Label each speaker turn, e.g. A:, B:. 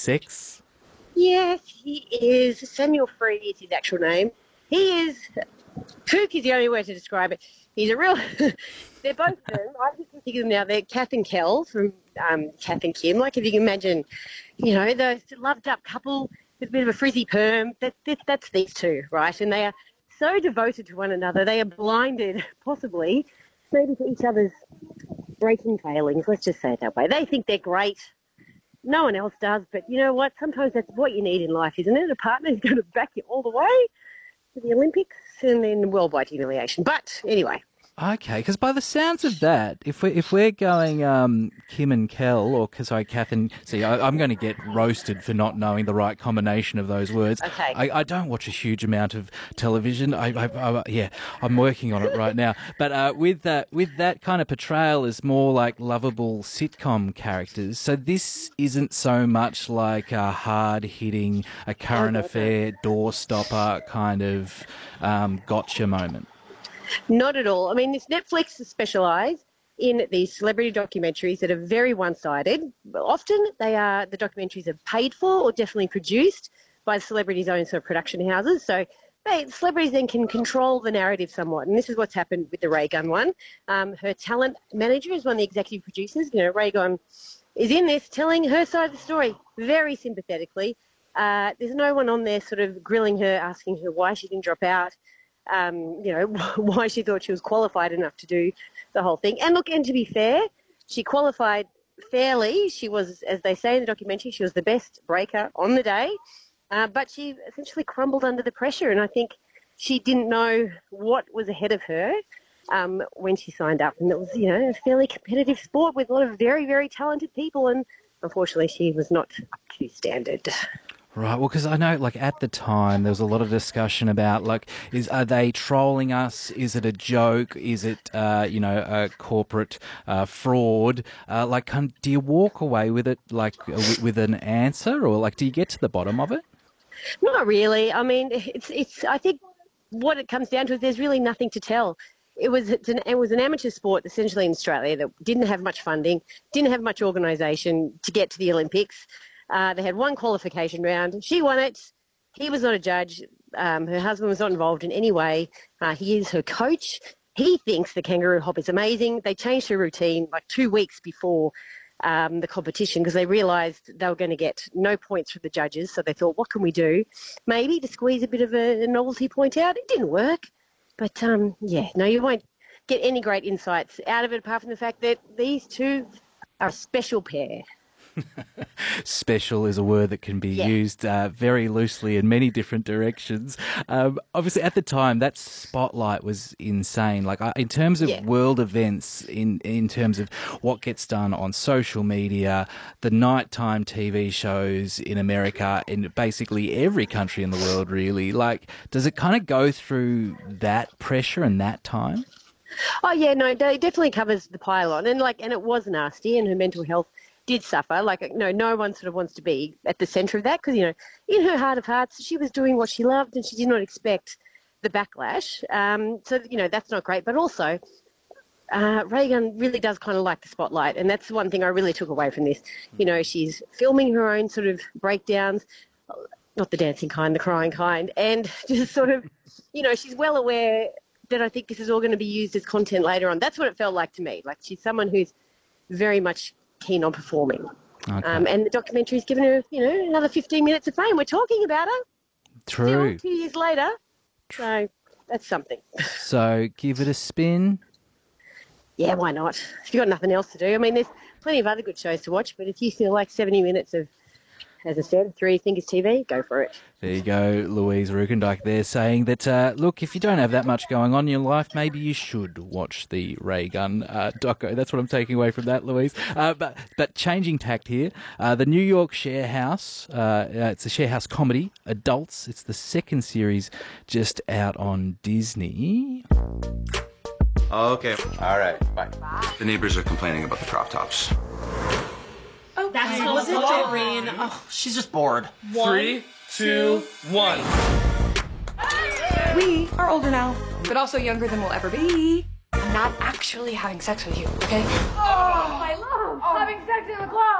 A: sex?
B: Yes, he is. Samuel Freed is his actual name. He is... Kook is the only way to describe it. He's a real... They're both of them. I just think of them now. They're Kath and Kel from Kath and Kim. Like, if you can imagine, the loved-up couple with a bit of a frizzy perm, that's these two, right? And they are so devoted to one another. They are blinded, possibly, maybe to each other's breaking failings. Let's just say it that way. They think they're great. No one else does, but you know what? Sometimes that's what you need in life, isn't it? A partner who's going to back you all the way to the Olympics and then worldwide humiliation. But anyway.
A: Okay, because by the sounds of that, if we're going Kim and Kel, or Kath and... See, I'm going to get roasted for not knowing the right combination of those words.
B: Okay.
A: I don't watch a huge amount of television. I'm working on it right now. But with that kind of portrayal as more like lovable sitcom characters, so this isn't so much like a hard-hitting, a current affair, door-stopper kind of gotcha moment.
B: Not at all. I mean, this Netflix specialise in these celebrity documentaries that are very one-sided. Often the documentaries are paid for or definitely produced by the celebrities' own sort of production houses. So celebrities then can control the narrative somewhat. And this is what's happened with the Ray Gunn one. Her talent manager is one of the executive producers. Ray Gunn is in this telling her side of the story very sympathetically. There's no one on there sort of grilling her, asking her why she didn't drop out. Why she thought she was qualified enough to do the whole thing. And look, and to be fair, she qualified fairly. She was, as they say in the documentary, she was the best breaker on the day, but she essentially crumbled under the pressure. And I think she didn't know what was ahead of her when she signed up. And it was, a fairly competitive sport with a lot of very, very talented people. And unfortunately, she was not up to standard.
A: Right, well, because I know, at the time, there was a lot of discussion about, are they trolling us? Is it a joke? Is it, a corporate fraud? Do you walk away with it, with an answer, or, do you get to the bottom of it?
B: Not really. I mean, I think what it comes down to is there's really nothing to tell. It was an amateur sport, essentially, in Australia that didn't have much funding, didn't have much organisation to get to the Olympics. They had one qualification round. She won it. He was not a judge. Her husband was not involved in any way. He is her coach. He thinks the kangaroo hop is amazing. They changed her routine 2 weeks before the competition because they realised they were going to get no points from the judges. So they thought, what can we do? Maybe to squeeze a bit of a novelty point out. It didn't work. But, you won't get any great insights out of it apart from the fact that these two are a special pair.
A: Special is a word that can be used very loosely in many different directions. Obviously, at the time, that spotlight was insane. In terms of world events, in terms of what gets done on social media, the nighttime TV shows in America, in basically every country in the world, really. Does it kind of go through that pressure and that time?
B: Oh, yeah, no, it definitely covers the pylon. And it was nasty, and her mental health did suffer. No one sort of wants to be at the centre of that because, in her heart of hearts, she was doing what she loved and she did not expect the backlash. That's not great. But also, Ray Gunn really does kind of like the spotlight, and that's one thing I really took away from this. She's filming her own sort of breakdowns, not the dancing kind, the crying kind, and just sort of, she's well aware that I think this is all going to be used as content later on. That's what it felt like to me. She's someone who's very much keen on performing. Okay. And the documentary's given her, another 15 minutes of fame. We're talking about her.
A: True.
B: Still, 2 years later. So that's something.
A: So give it a spin.
B: Yeah, why not? If you've got nothing else to do. I mean, there's plenty of other good shows to watch, but if you feel like 70 minutes of, as I said, 3 Fingers TV, go for it.
A: There you go, Louise Rukendijk there saying that, look, if you don't have that much going on in your life, maybe you should watch the Ray Gunn doco. That's what I'm taking away from that, Louise. But changing tact here, the New York Share House, it's a Share House comedy, adults. It's the second series just out on Disney.
C: Okay. All right. Bye. The neighbors are complaining about the crop tops.
D: Oh, that's was it, Doreen? Oh, she's just bored.
E: 3, 2, 1.
F: We are older now, but also younger than we'll ever be. I'm not actually having sex with you, okay?
D: Oh, my love! Having sex in the club!